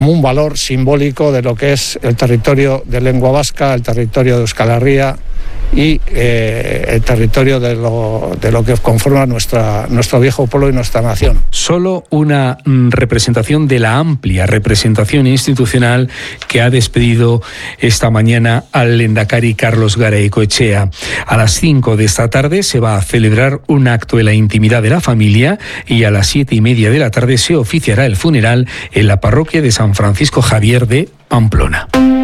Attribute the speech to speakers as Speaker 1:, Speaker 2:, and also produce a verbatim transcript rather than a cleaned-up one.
Speaker 1: como un valor simbólico de lo que es el territorio de lengua vasca, el territorio de Euskal Herria y eh, el territorio de lo, de lo que conforma nuestra, nuestro viejo pueblo y nuestra nación.
Speaker 2: Solo una mm, representación de la amplia representación institucional que ha despedido esta mañana al lehendakari Carlos Garaikoetxea. A las cinco de esta tarde se va a celebrar un acto en la intimidad de la familia y a las siete y media de la tarde se oficiará el funeral en la parroquia de San Francisco Javier de Pamplona.